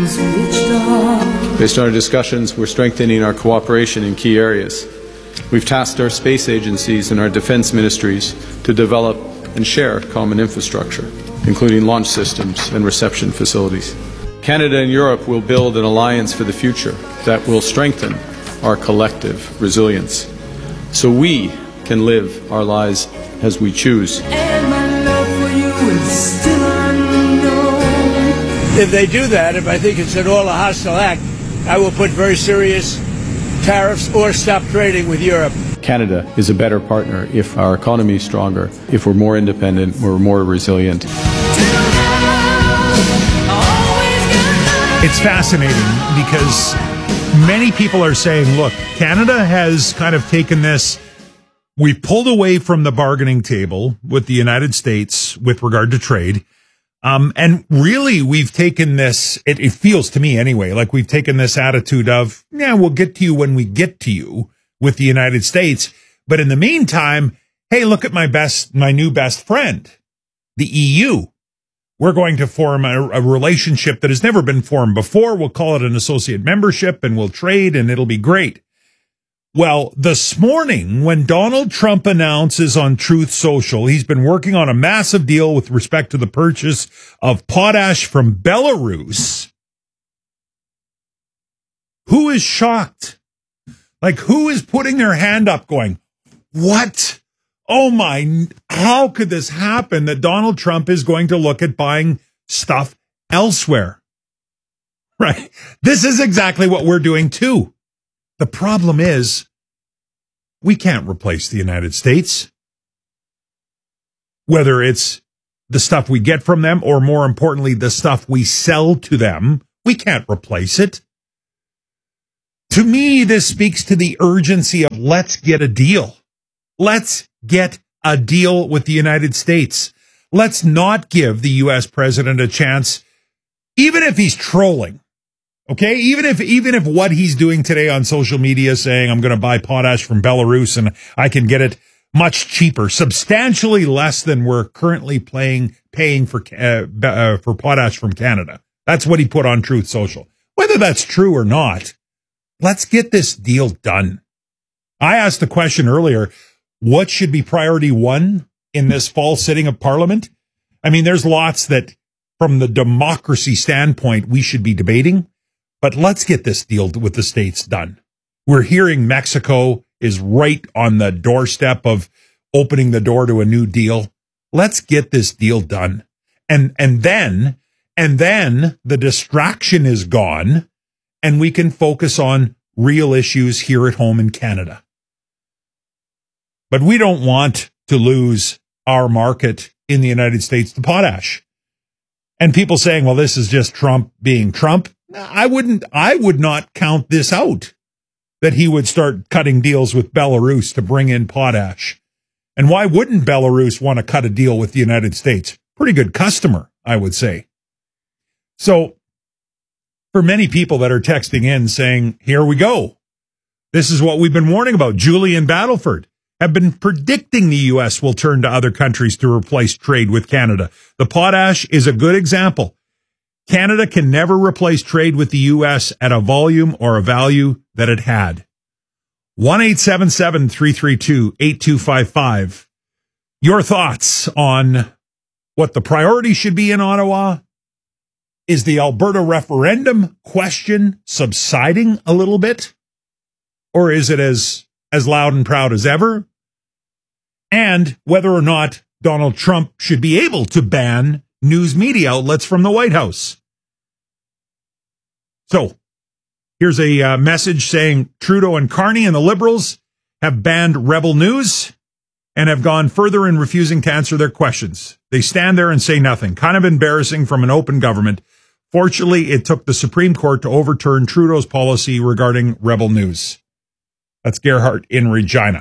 Based on our discussions, we're strengthening our cooperation in key areas. We've tasked our space agencies and our defense ministries to develop and share common infrastructure, including launch systems and reception facilities. Canada and Europe will build an alliance for the future that will strengthen our collective resilience, so we can live our lives as we choose. And my love for you is still unknown. If they do that, if I think it's at all a hostile act, I will put very serious tariffs or stop trading with Europe. Canada is a better partner if our economy is stronger, if we're more independent, we're more resilient. It's fascinating because many people are saying, look, Canada has kind of taken this. We've pulled away from the bargaining table with the United States with regard to trade. And really, we've taken this, it feels to me anyway, like we've taken this attitude of, yeah, we'll get to you when we get to you with the United States. But in the meantime, hey, look at my new best friend, the EU. We're going to form a relationship that has never been formed before. We'll call it an associate membership and we'll trade and it'll be great. Well, this morning, when Donald Trump announces on Truth Social, he's been working on a massive deal with respect to the purchase of potash from Belarus. Who is shocked? Like, who is putting their hand up going, what? Oh my, how could this happen that Donald Trump is going to look at buying stuff elsewhere? Right? This is exactly what we're doing too. The problem is we can't replace the United States. Whether it's the stuff we get from them or more importantly, the stuff we sell to them, we can't replace it. To me, this speaks to the urgency of let's get a deal. Let's get a deal with the United States. Let's not give the U.S. president a chance, even if he's trolling. Okay, even if what he's doing today on social media saying I'm going to buy potash from Belarus and I can get it much cheaper, substantially less than we're currently paying for potash from Canada. That's what he put on Truth Social. Whether that's true or not, let's get this deal done. I asked the question earlier, what should be priority one in this fall sitting of Parliament? I mean, there's lots that from the democracy standpoint we should be debating. But let's get this deal with the states done. We're hearing Mexico is right on the doorstep of opening the door to a new deal. Let's get this deal done. And then the distraction is gone and we can focus on real issues here at home in Canada. But we don't want to lose our market in the United States to potash. And people saying, well, this is just Trump being Trump. I would not count this out, that he would start cutting deals with Belarus to bring in potash. And why wouldn't Belarus want to cut a deal with the United States? Pretty good customer, I would say. So for many people that are texting in saying, here we go. This is what we've been warning about. Julie and Battleford have been predicting the U.S. will turn to other countries to replace trade with Canada. The potash is a good example. Canada can never replace trade with the U.S. at a volume or a value that it had. 1-877-332-8255. Your thoughts on what the priority should be in Ottawa? Is the Alberta referendum question subsiding a little bit? Or is it as loud and proud as ever? And whether or not Donald Trump should be able to ban news media outlets from the White House. So here's a message saying Trudeau and Carney and the Liberals have banned Rebel News and have gone further in refusing to answer their questions. They stand there and say nothing. Kind of embarrassing from an open government. Fortunately, it took the Supreme Court to overturn Trudeau's policy regarding Rebel News. That's Gerhardt in Regina.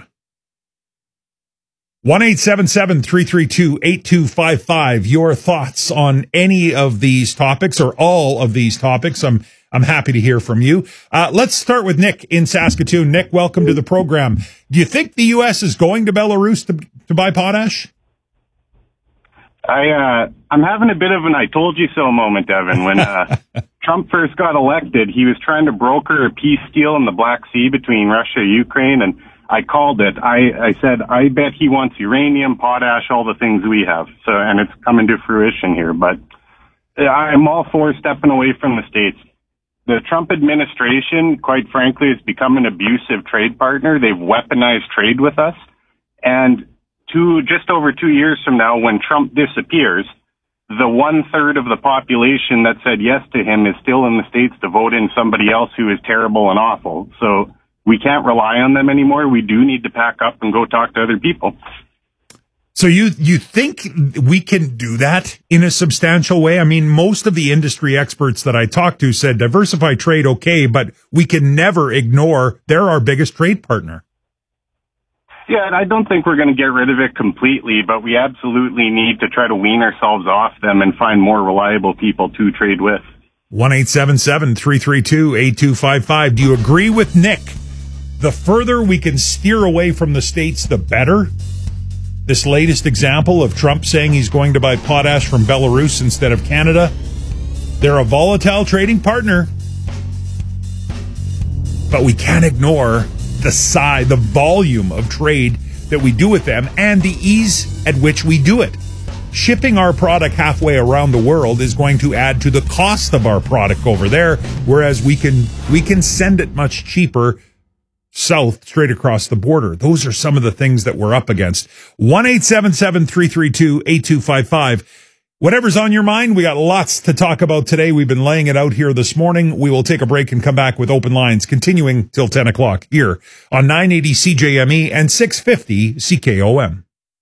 1-877-332-8255. Your thoughts on any of these topics or all of these topics. I'm happy to hear from you. Let's start with Nick in Saskatoon. Nick, welcome to the program. Do you think the U.S. is going to Belarus to buy potash? I'm having a bit of an I told you so moment, Evan. When Trump first got elected, he was trying to broker a peace deal in the Black Sea between Russia and Ukraine, and I called it. I said, I bet he wants uranium, potash, all the things we have. So, and it's coming to fruition here. But I'm all for stepping away from the States. The Trump administration, quite frankly, has become an abusive trade partner. They've weaponized trade with us. And just over 2 years from now, when Trump disappears, the 1/3 of the population that said yes to him is still in the States to vote in somebody else who is terrible and awful. So we can't rely on them anymore. We do need to pack up and go talk to other people. So you think we can do that in a substantial way? I mean, most of the industry experts that I talked to said diversify trade, okay, but we can never ignore they're our biggest trade partner. Yeah, and I don't think we're going to get rid of it completely, but we absolutely need to try to wean ourselves off them and find more reliable people to trade with. 1-877-332-8255. Do you agree with Nick? The further we can steer away from the States, the better. This latest example of Trump saying he's going to buy potash from Belarus instead of Canada. They're a volatile trading partner. But we can't ignore the size, the volume of trade that we do with them and the ease at which we do it. Shipping our product halfway around the world is going to add to the cost of our product over there, whereas we can send it much cheaper south straight across the border. Those are some of the things that we're up against. 1-877-332-8255. Whatever's on your mind, we got lots to talk about today. We've been laying it out here this morning. We will take a break and come back with open lines continuing till 10 o'clock here on 980 CJME and 650 CKOM.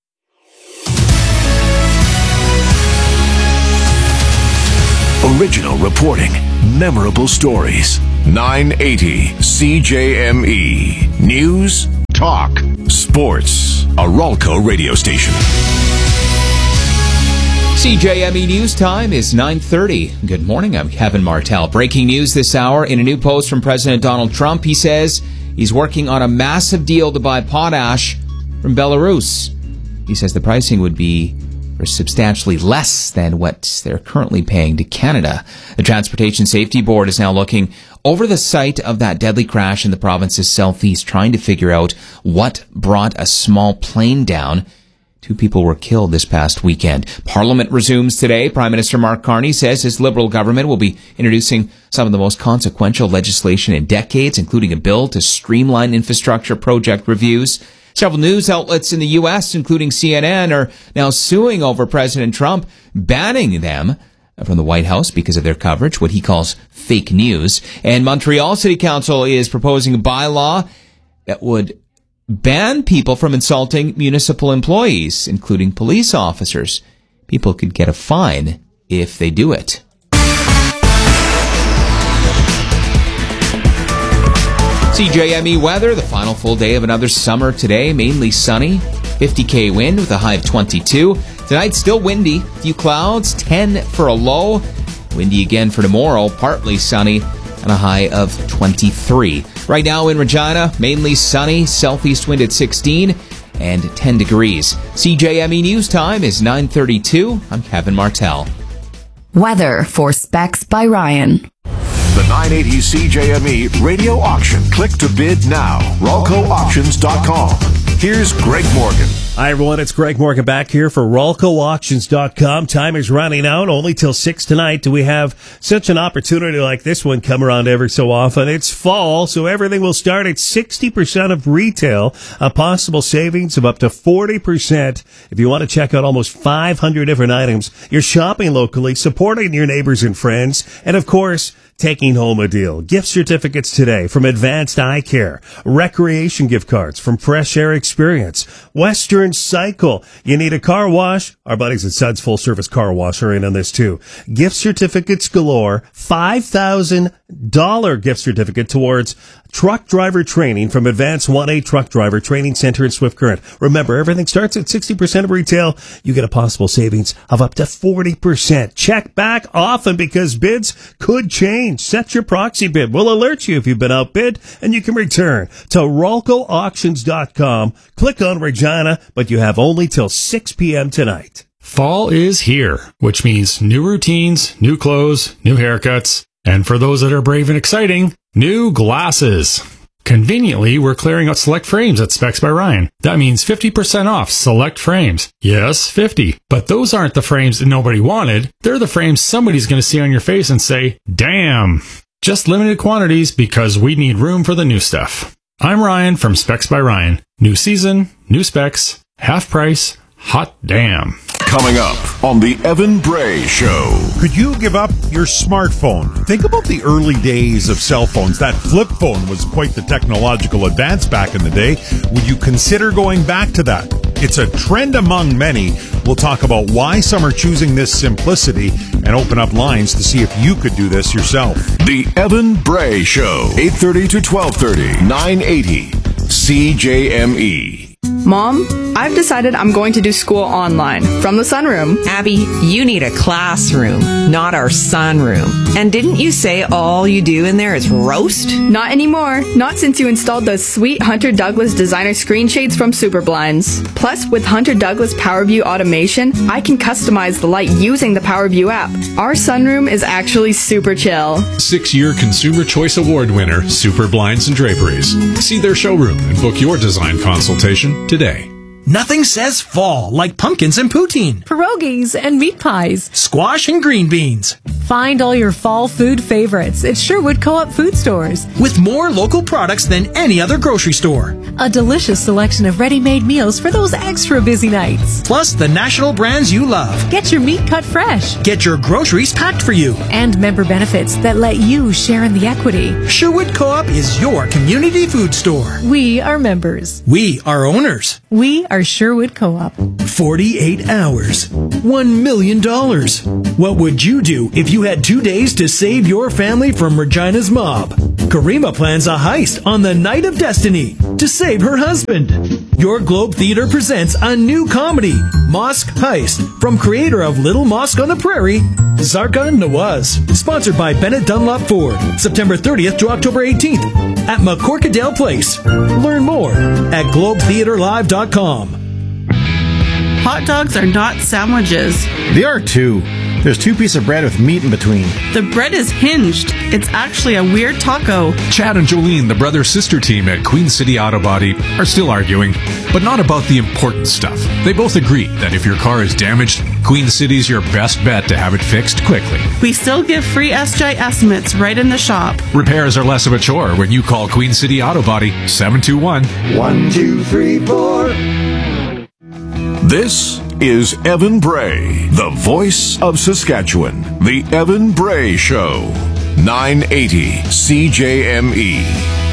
Original reporting, memorable stories. 980 CJME. News, talk, sports. A Ralco radio station. CJME News Time is 9:30. Good morning, I'm Kevin Martell. Breaking news this hour. In a new post from President Donald Trump, he says he's working on a massive deal to buy potash from Belarus. He says the pricing would be for substantially less than what they're currently paying to Canada. The Transportation Safety Board is now looking over the site of that deadly crash in the province's southeast, trying to figure out what brought a small plane down. 2 people were killed this past weekend. Parliament resumes today. Prime Minister Mark Carney says his Liberal government will be introducing some of the most consequential legislation in decades, including a bill to streamline infrastructure project reviews. Several news outlets in the U.S., including CNN, are now suing over President Trump, banning them from the White House because of their coverage, what he calls fake news. And Montreal City Council is proposing a bylaw that would ban people from insulting municipal employees, including police officers. People could get a fine if they do it. CJME weather, the final full day of another summer today, mainly sunny, 50K wind with a high of 22. Tonight, still windy, few clouds, 10 for a low. Windy again for tomorrow, partly sunny, and a high of 23. Right now in Regina, mainly sunny, southeast wind at 16 and 10 degrees. CJME News Time is 9:32. I'm Kevin Martell. Weather for Specs by Ryan. The 980 CJME radio auction. Click to bid now. RalcoAuctions.com. Here's Greg Morgan. Hi, everyone. It's Greg Morgan back here for RalcoAuctions.com. Time is running out. Only till 6 tonight do we have such an opportunity like this one come around every so often. It's fall, so everything will start at 60% of retail. A possible savings of up to 40%. If you want to check out almost 500 different items, you're shopping locally, supporting your neighbors and friends, and of course, taking home a deal. Gift certificates today from Advanced Eye Care. Recreation gift cards from Fresh Air Experience. Western Cycle. You need a car wash? Our buddies at Suds Full Service Car Wash are in on this too. Gift certificates galore. $5,000 gift certificate towards truck driver training from Advanced 1A Truck Driver Training Center in Swift Current. Remember, everything starts at 60% of retail. You get a possible savings of up to 40%. Check back often because bids could change. Set your proxy bid. We'll alert you if you've been outbid, and you can return to RalcoAuctions.com. Click on Regina, but you have only till 6 p.m. tonight. Fall is here, which means new routines, new clothes, new haircuts, and for those that are brave and exciting, new glasses. Conveniently, we're clearing out select frames at Specs by Ryan. That means 50% off select frames. Yes, 50. But those aren't the frames that nobody wanted. They're the frames somebody's going to see on your face and say, damn. Just limited quantities because we need room for the new stuff. I'm Ryan from Specs by Ryan. New season, new specs, half price, hot damn. Coming up on the Evan Bray Show. Could you give up your smartphone? Think about the early days of cell phones. That flip phone was quite the technological advance back in the day. Would you consider going back to that? It's a trend among many. We'll talk about why some are choosing this simplicity and open up lines to see if you could do this yourself. The Evan Bray Show, 8:30 to 12:30, 980 CJME. Mom, I've decided I'm going to do school online from the sunroom. Abby, you need a classroom, not our sunroom. And didn't you say all you do in there is roast? Not anymore. Not since you installed those sweet Hunter Douglas designer screen shades from Superblinds. Plus, with Hunter Douglas PowerView automation, I can customize the light using the PowerView app. Our sunroom is actually super chill. 6-year Consumer Choice Award winner, Superblinds and Draperies. See their showroom and book your design consultation today. Nothing says fall like pumpkins and poutine, pierogies and meat pies, squash and green beans. Find all your fall food favorites at Sherwood Co-op food stores. With more local products than any other grocery store. A delicious selection of ready-made meals for those extra busy nights. Plus the national brands you love. Get your meat cut fresh. Get your groceries packed for you. And member benefits that let you share in the equity. Sherwood Co-op is your community food store. We are members. We are owners. We are Sherwood Co-op. 48 hours. $1 million. What would you do if you had 2 days to save your family from Regina's mob? Karima plans a heist on the Night of Destiny to save her husband. Your Globe Theater presents a new comedy, Mosque Heist, from creator of Little Mosque on the Prairie, Zarkan Nawaz. Sponsored by Bennett Dunlop Ford. September 30th to October 18th at McCorkadale Place. Learn more at globetheaterlive.com. Hot dogs are not sandwiches. They are too. There's 2 pieces of bread with meat in between. The bread is hinged. It's actually a weird taco. Chad and Jolene, the brother-sister team at Queen City Auto Body, are still arguing, but not about the important stuff. They both agree that if your car is damaged, Queen City's your best bet to have it fixed quickly. We still give free SJ estimates right in the shop. Repairs are less of a chore when you call Queen City Auto Body 721-1234. This is Evan Bray, the voice of Saskatchewan. The Evan Bray Show, 980 CJME.